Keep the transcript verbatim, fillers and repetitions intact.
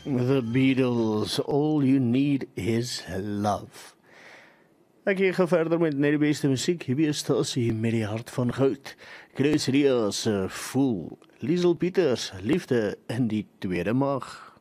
The Beatles, All You Need Is Love. Ek hier gaan verder met net die beste musiek, hier by stasie met die hart van goud. Chris Rios, Fool, Liesel Pieters, Liefde in die tweede mag.